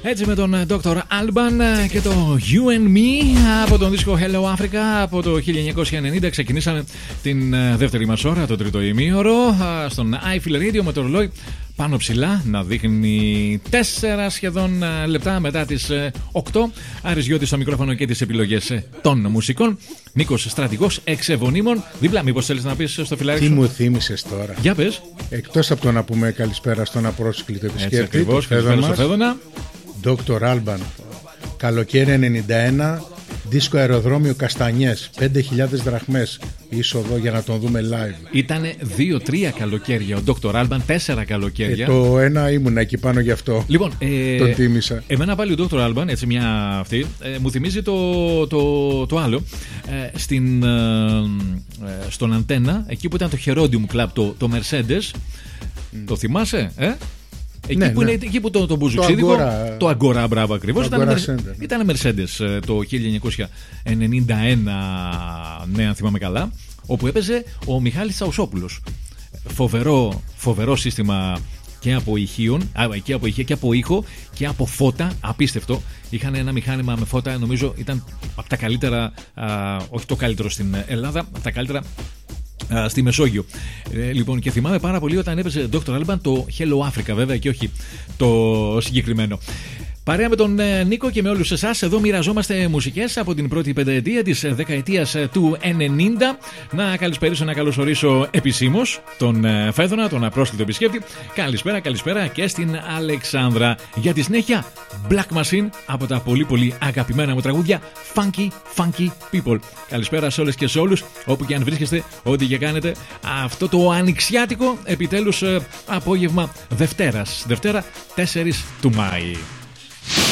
Έτσι με τον Dr. Alban και το You and Me από τον δίσκο Hello Africa από το 1990. Ξεκινήσαμε την δεύτερη μας ώρα, το τρίτο ημίωρο, στον iFeel Radio με το ρολόι πάνω ψηλά να δείχνει 4 σχεδόν λεπτά μετά τις 8. Άρης Γιώτης στο μικρόφωνο και τις επιλογές των μουσικών. Νίκος Στρατηγός, εξεβονίμων. Δίπλα, μήπως θέλεις να πεις στο φιλάρι σου? Τι μου θύμισες τώρα? Για πες. Εκτός από το να πούμε καλησπέρα στον απρόσκλητο επισκέπτη. Έτσι ακριβώς, καλησπέρα στο Φέδωνα. Dr. Alban, καλοκαίρι 91, δίσκο αεροδρόμιο Καστανιές, 5.000 δραχμές είσοδο για να τον δούμε live. Ήτανε 2-3 καλοκαίρια ο Dr. Alban, 4 καλοκαίρια. Το ένα ήμουν εκεί πάνω γι' αυτό. Λοιπόν, τον τίμησα. Εμένα πάλι ο Dr. Alban, έτσι μια αυτή, μου θυμίζει το άλλο. Στον Αντένα, εκεί που ήταν το Herodium Club, το Mercedes. Το θυμάσαι, Εκεί, ναι, που ναι. Είναι, εκεί που το μπουζουξίδικο, το Agora, μπράβο ακριβώς, ήταν Mercedes το 1991, ναι, αν θυμάμαι καλά, όπου έπαιζε ο Μιχάλης Τσαουσόπουλος. Φοβερό σύστημα και από ηχείων, και από ήχο και από φώτα, απίστευτο. Είχαν ένα μηχάνημα με φώτα, νομίζω ήταν από τα καλύτερα, όχι το καλύτερο στην Ελλάδα, από τα καλύτερα στη Μεσόγειο. Λοιπόν, και θυμάμαι πάρα πολύ όταν έπαιζε Dr. Alban το Hello Africa, βέβαια, και όχι το συγκεκριμένο. Παρέα με τον Νίκο και με όλους εσάς, εδώ μοιραζόμαστε μουσικές από την πρώτη πενταετία της δεκαετίας του 90. Να καλησπερίσω, να καλωσορίσω επισήμως τον Φέδωνα, τον απρόσκλητο επισκέπτη. Καλησπέρα και στην Αλεξάνδρα. Για τη συνέχεια, Black Machine από τα πολύ πολύ αγαπημένα μου τραγούδια Funky People. Καλησπέρα σε όλες και σε όλους, όπου και αν βρίσκεστε, ό,τι και κάνετε, αυτό το ανοιξιάτικο επιτέλους απόγευμα Δευτέρα 4 του Μάη.